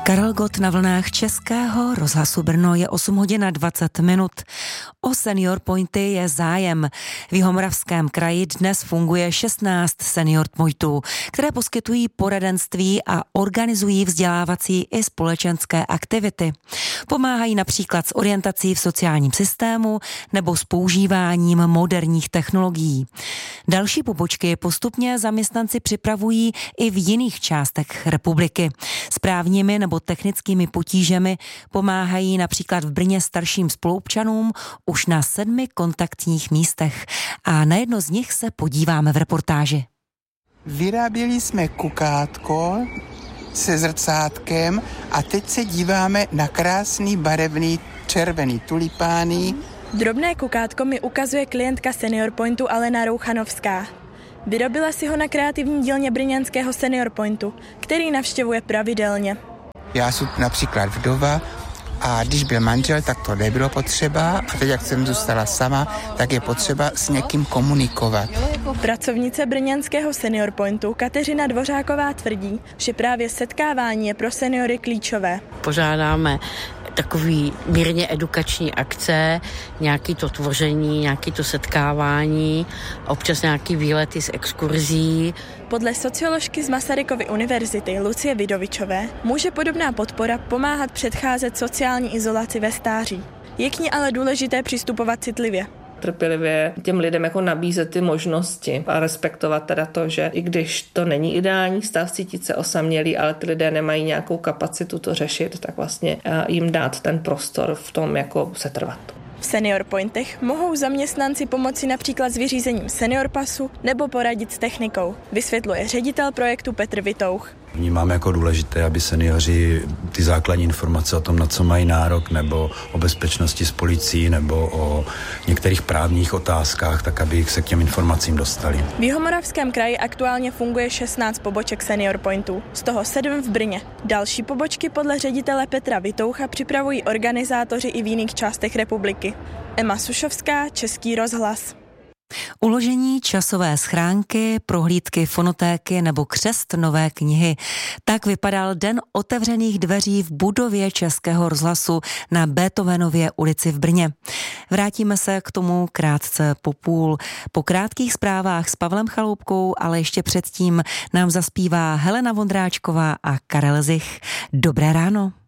Karel Gott na vlnách Českého rozhlasu Brno. Je 8 hodin a 20 minut. O Senior Pointy je zájem. V Jihomoravském kraji dnes funguje 16 Senior Pointů, které poskytují poradenství a organizují vzdělávací i společenské aktivity. Pomáhají například s orientací v sociálním systému nebo s používáním moderních technologií. Další pobočky postupně zaměstnanci připravují i v jiných částech republiky. Správními nebo technickými potížemi pomáhají například v Brně starším spoluobčanům už na 7 kontaktních místech. A na jedno z nich se podíváme v reportáži. Vyráběli jsme kukátko se zrcátkem a teď se díváme na krásný barevný červený tulipány. Drobné kukátko mi ukazuje klientka Senior Pointu Alena Rouchanovská. Vyrobila si ho na kreativní dílně brněnského Senior Pointu, který navštěvuje pravidelně. Já jsem například vdova a když byl manžel, tak to nebylo potřeba a teď, jak jsem zůstala sama, tak je potřeba s někým komunikovat. Pracovnice brněnského Senior Pointu Kateřina Dvořáková tvrdí, že právě setkávání je pro seniory klíčové. Pořádáme takový mírně edukační akce, nějaký to tvoření, nějaký to setkávání, občas nějaký výlety z exkurzí. Podle socioložky z Masarykovy univerzity Lucie Vidovičové může podobná podpora pomáhat předcházet sociální izolaci ve stáří. Je k ní ale důležité přistupovat citlivě. Trpělivě těm lidem jako nabízet ty možnosti a respektovat teda to, že i když to není ideální stav cítit se osamělý, ale ty lidé nemají nějakou kapacitu to řešit, tak vlastně jim dát ten prostor v tom jako setrvat. V Senior Pointech mohou zaměstnanci pomoci například s vyřízením senior pasu nebo poradit s technikou, vysvětluje ředitel projektu Petr Vitouch. Vnímáme jako důležité, aby seniori ty základní informace o tom, na co mají nárok, nebo o bezpečnosti s policií, nebo o některých právních otázkách, tak aby se k těm informacím dostali. V Jihomoravském kraji aktuálně funguje 16 poboček Senior Pointů, z toho 7 v Brně. Další pobočky podle ředitele Petra Vitoucha připravují organizátoři i v jiných částech republiky. Emma Sušovská, Český rozhlas. Uložení časové schránky, prohlídky fonotéky nebo křest nové knihy. Tak vypadal den otevřených dveří v budově Českého rozhlasu na Beethovenově ulici v Brně. Vrátíme se k tomu krátce po půl. Po krátkých zprávách s Pavlem Chaloupkou, ale ještě předtím nám zaspívá Helena Vondráčková a Karel Zich. Dobré ráno.